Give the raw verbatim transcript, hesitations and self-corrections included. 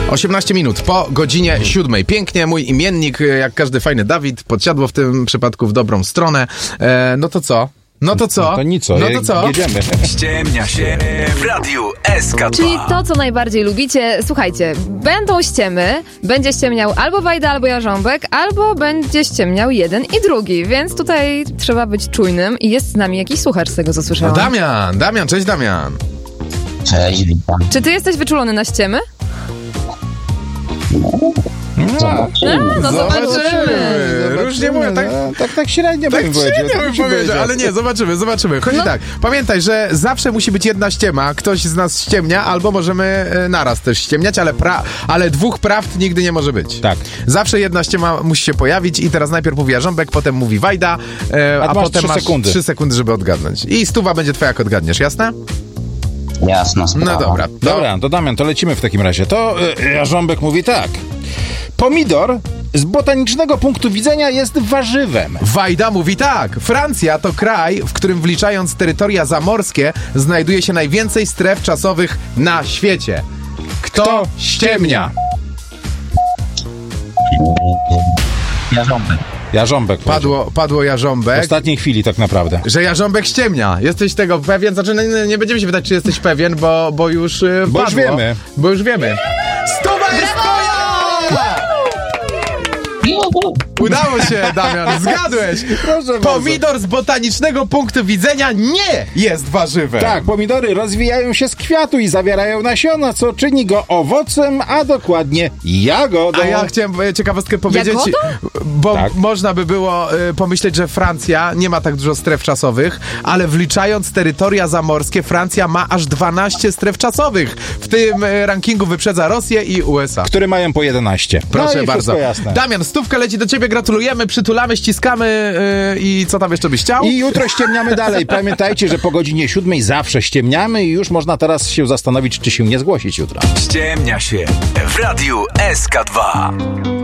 osiemnaście minut po godzinie siódmej. Pięknie, mój imiennik, jak każdy fajny Dawid, podsiadło w tym przypadku w dobrą stronę. E, no to co? No to co? No to nic, no to co? Jedziemy. Ściemnia się w Radiu S K dwa. Czyli to, co najbardziej lubicie. Słuchajcie, będą ściemy, będzie ściemniał albo Wajda, albo Jarząbek, albo będzie ściemniał jeden i drugi, więc tutaj trzeba być czujnym i jest z nami jakiś słuchacz z tego, co słyszałam. Damian, Damian, cześć Damian. Cześć, witam. Czy ty jesteś wyczulony na ściemy? No, No, no zobaczymy. zobaczymy. Różnie mówię, tak... No, tak, tak średnio Tak bym powiedział. średnio tak bym ci powiedział, powiedział. ale nie, zobaczymy, zobaczymy. Chodzi No. tak, pamiętaj, że zawsze musi być jedna ściema, ktoś z nas ściemnia, albo możemy e, naraz też ściemniać, ale, pra, ale dwóch prawd nigdy nie może być. Tak. Zawsze jedna ściema musi się pojawić i teraz najpierw mówi Jarząbek, potem mówi Wajda, e, A a, masz potem trzy masz sekundy. trzy sekundy, żeby odgadnąć. I stuwa będzie twoja, jak odgadniesz, jasne? Jasna sprawa. No dobra. Dobra, to Damian, to lecimy w takim razie. To y, Jarząbek mówi tak. Pomidor z botanicznego punktu widzenia jest warzywem. Wajda mówi tak. Francja to kraj, w którym wliczając terytoria zamorskie znajduje się najwięcej stref czasowych na świecie. Kto, Kto ściemnia? Jarząbek. Jarząbek. Padło, padło W Jarząbek. ostatniej chwili tak naprawdę. Że Jarząbek ściemnia. Jesteś tego pewien? Znaczy, no, nie, nie będziemy się pytać, czy jesteś pewien, bo, bo już yy, Bo już padło. wiemy. Bo już wiemy. Stuwa jest twoja! Udało się, Damian, zgadłeś. Proszę bardzo. Pomidor z botanicznego punktu widzenia nie jest warzywem. Tak, pomidory rozwijają się z kwiatu i zawierają nasiona, co czyni go owocem, a dokładnie jagodą. A ja chciałem e, ciekawostkę powiedzieć, Jagodą? bo Tak. można by było e, pomyśleć, że Francja nie ma tak dużo stref czasowych, ale wliczając terytoria zamorskie, Francja ma aż dwanaście stref czasowych. W tym e, rankingu wyprzedza Rosję i U S A. Które mają po jedenaście. Proszę no i bardzo. wszystko jasne. Damian, stówka leci do ciebie, gratulujemy, przytulamy, ściskamy yy, i co tam jeszcze byś chciał? I jutro ściemniamy dalej. Pamiętajcie, że po godzinie siódmej zawsze ściemniamy i już można teraz się zastanowić, czy się nie zgłosić jutro. Ściemnia się w Radiu S K dwa.